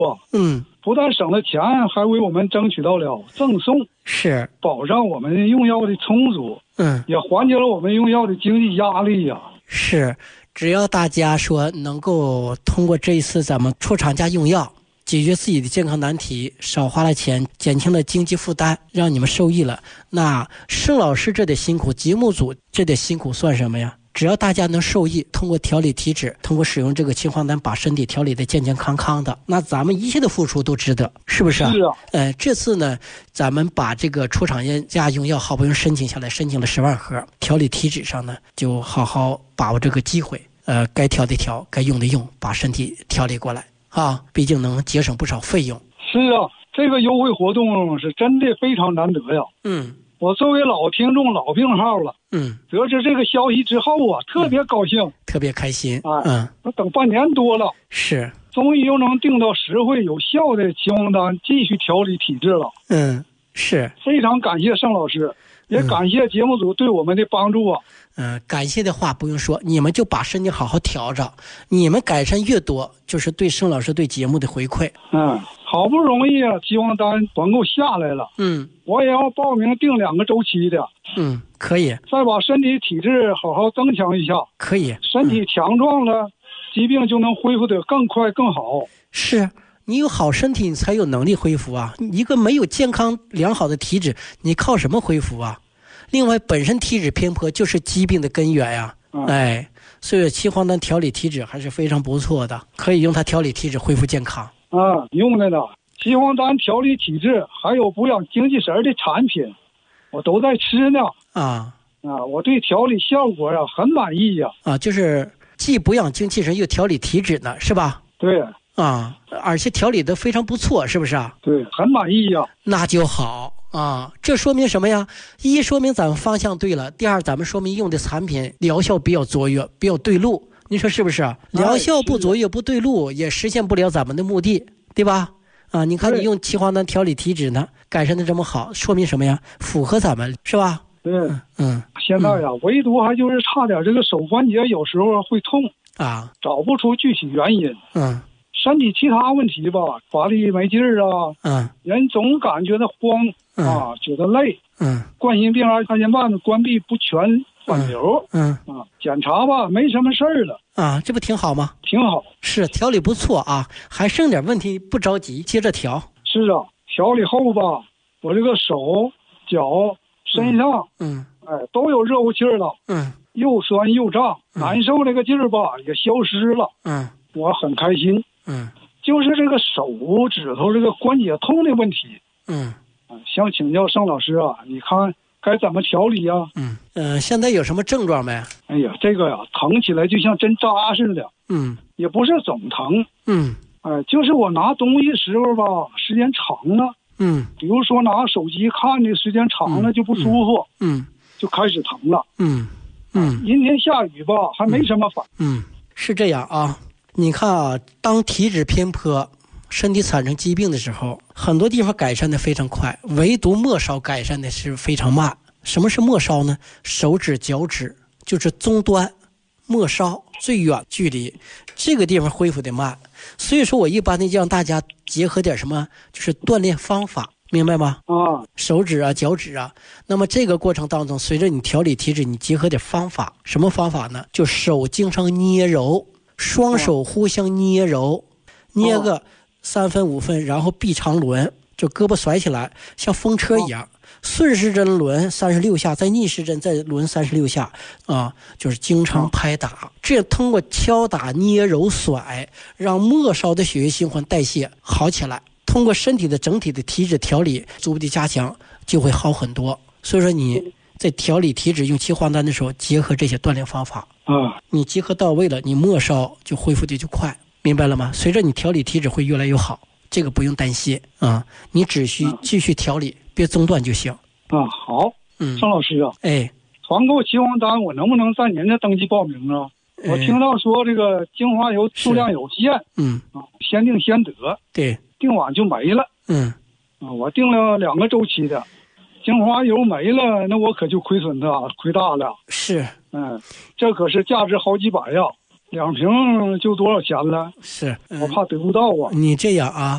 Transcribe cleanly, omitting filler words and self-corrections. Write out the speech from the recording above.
啊，不但省了钱，还为我们争取到了赠送， 是保障我们用药的充足，也缓解了我们用药的经济压力呀。 是，只要大家说能够通过这一次咱们出厂家用药，解决自己的健康难题，少花了钱，减轻了经济负担，让你们受益了，那盛老师这点辛苦，节目组这点辛苦算什么呀？只要大家能受益，通过调理体质，通过使用这个青黄丹把身体调理的健健康康的，那咱们一切的付出都值得，是不是啊？ 是啊。 这次呢，咱们把这个出厂家用药好不容易申请下来，申请了10万盒，调理体质上呢，就好好把握这个机会，该调的调，该用的用，把身体调理过来啊，毕竟能节省不少费用。 是啊，这个优惠活动是真的非常难得呀。我作为老听众、老病号了，得知这个消息之后啊，特别高兴， 特别开心。 我等半年多了， 是， 终于又能订到实惠有效的青黄丹，继续调理体质了。 是， 非常感谢盛老师，也感谢节目组对我们的帮助啊。 感谢的话不用说，你们就把身体好好调着，你们改善越多，就是对盛老师对节目的回馈。 好不容易啊，青黄丹团购下来了，我也要报名订2个周期的。 可以， 再把身体体质好好增强一下。 可以， 身体强壮了，疾病就能恢复得更快更好。 是，你有好身体，你才有能力恢复啊！一个没有健康良好的体质，你靠什么恢复啊？另外，本身体质偏颇就是疾病的根源呀。所以青黄丹调理体质还是非常不错的，可以用它调理体质恢复健康。 用的呢，青黄丹调理体质，还有补养精气神的产品，我都在吃呢。我对调理效果很满意呀。 就是既补养精气神又调理体质呢，是吧？ 对。 而且调理的非常不错，是不是啊？ 对，很满意呀。 那就好这说明什么呀？一，说明咱们方向对了；第二，咱们说明用的产品疗效比较卓越，比较对路。你说是不是？疗效不卓越不对路，也实现不了咱们的目的，对吧？你看你用青黄丹调理体质呢，改善的这么好，说明什么呀？符合咱们，是吧？ 对。现在唯独还就是差点这个手关节有时候会痛找不出具体原因。身体其他问题吧，乏力没劲儿人总感觉到慌觉得累。冠心病二尖瓣关闭不全反流。检查吧没什么事儿了这不挺好吗？ 挺好， 是调理不错还剩点问题，不着急，接着调。 是调理后吧，我这个手脚身上都有热乎气儿了。又酸又胀，难受这个劲儿吧也消失了。我很开心。就是这个手指头这个关节痛的问题。想请教盛老师你看该怎么调理呀？ 现在有什么症状没？ 哎呀，这个疼起来就像针扎似的。也不是总疼。就是我拿东西时候吧，时间长了。比如说拿手机看的时间长了就不舒服。就开始疼了。阴天下雨吧，还没什么反应。 是这样你看当体质偏颇，身体产生疾病的时候，很多地方改善的非常快，唯独末梢改善的是非常慢。什么是末梢呢？手指、脚趾，就是终端末梢最远距离，这个地方恢复的慢。所以说我一般的让大家结合点什么，就是锻炼方法，明白吗？手指脚趾那么这个过程当中，随着你调理体质，你结合点方法。什么方法呢？就手经常捏揉，双手互相捏揉，捏个3分5分，然后臂长轮，就胳膊甩起来，像风车一样，顺时针轮36下，再逆时针再轮36下就是经常拍打。这样通过敲打、捏揉、甩，让末梢的血液循环代谢好起来。通过身体的整体的体质调理，逐步的加强，就会好很多。所以说你在调理体质用青黄丹的时候，结合这些锻炼方法你结合到位了，你末梢就恢复的就快，明白了吗？随着你调理体质会越来越好，这个不用担心你只需继续调理，别中断就行。 好。盛老师团购青黄丹我能不能在您这登记报名啊？我听到说这个精华油数量有限。先订先得。 对， 订晚就没了。我订了2个周期的，精华油没了，那我可就亏损了，亏大了。 是。 这可是价值好几百呀，2瓶就多少钱了？ 是。 我怕得不到你这样